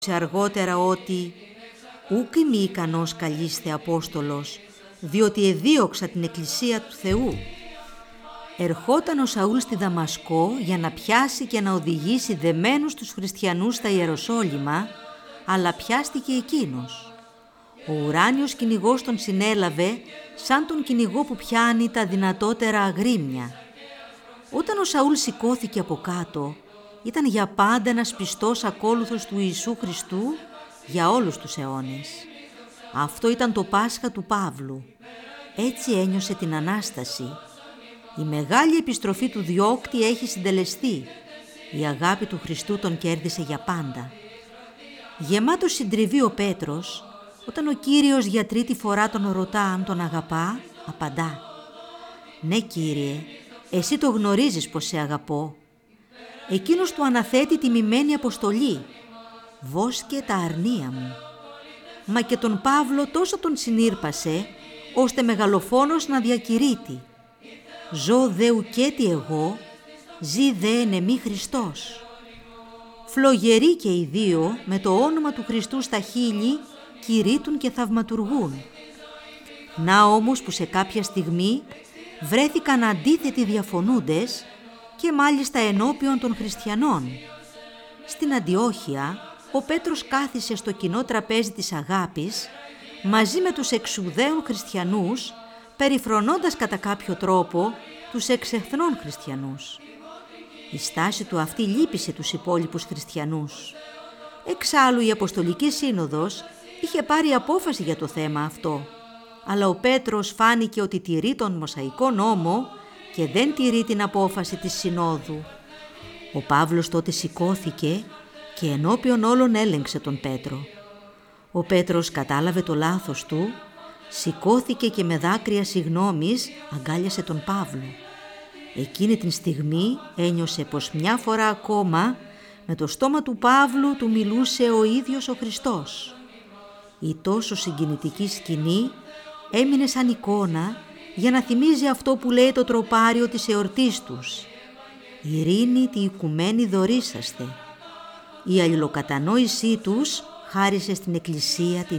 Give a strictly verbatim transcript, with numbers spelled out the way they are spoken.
αργότερα ότι «Ούκ είμαι ικανός καλείστε Απόστολος, διότι εδίωξα την Εκκλησία του Θεού». Ερχόταν ο Σαούλ στη Δαμασκό για να πιάσει και να οδηγήσει δεμένους τους χριστιανούς στα Ιεροσόλυμα, αλλά πιάστηκε εκείνος. Ο ουράνιος κυνηγός τον συνέλαβε σαν τον κυνηγό που πιάνει τα δυνατότερα αγρίμια. Όταν ο Σαούλ σηκώθηκε από κάτω, ήταν για πάντα ένας πιστός ακόλουθος του Ιησού Χριστού για όλους τους αιώνες. Αυτό ήταν το Πάσχα του Παύλου. Έτσι ένιωσε την Ανάσταση. Η μεγάλη επιστροφή του διώκτη έχει συντελεστεί. Η αγάπη του Χριστού τον κέρδισε για πάντα. Γεμάτος συντριβή ο Πέτρος, όταν ο Κύριος για τρίτη φορά τον ρωτά αν τον αγαπά, απαντά «Ναι, Κύριε, εσύ το γνωρίζεις πως σε αγαπώ». Εκείνος του αναθέτει τιμημένη αποστολή «Βόσκε τα αρνία μου». Μα και τον Παύλο τόσο τον συνήρπασε, ώστε μεγαλοφόνος να διακηρύττει «Ζω δε ουκέτι εγώ, ζει δε εν εμή Χριστός». Φλογεροί και οι δύο με το όνομα του Χριστού στα χείλη κηρύττουν και θαυματουργούν. Να όμως που σε κάποια στιγμή βρέθηκαν αντίθετοι διαφωνούντες και μάλιστα ενώπιον των χριστιανών. Στην Αντιόχεια ο Πέτρος κάθισε στο κοινό τραπέζι της αγάπης μαζί με τους εξουδαίων χριστιανούς, περιφρονώντας κατά κάποιο τρόπο τους εξεχθρών χριστιανούς. Η στάση του αυτή λύπησε τους υπόλοιπους χριστιανούς. Εξάλλου η Αποστολική Σύνοδος είχε πάρει απόφαση για το θέμα αυτό, αλλά ο Πέτρος φάνηκε ότι τηρεί τον Μωσαϊκό νόμο και δεν τηρεί την απόφαση της Συνόδου. Ο Παύλος τότε σηκώθηκε και ενώπιον όλων έλεγξε τον Πέτρο. Ο Πέτρος κατάλαβε το λάθος του, σηκώθηκε και με δάκρυα συγνώμης αγκάλιασε τον Παύλο. Εκείνη την στιγμή ένιωσε πως μια φορά ακόμα με το στόμα του Παύλου του μιλούσε ο ίδιος ο Χριστός. Η τόσο συγκινητική σκηνή έμεινε σαν εικόνα για να θυμίζει αυτό που λέει το τροπάριο της εορτής τους. «Ειρήνη τη οικουμένη δωρήσαστε». Η αλληλοκατανόησή τους χάρισε στην Εκκλησία την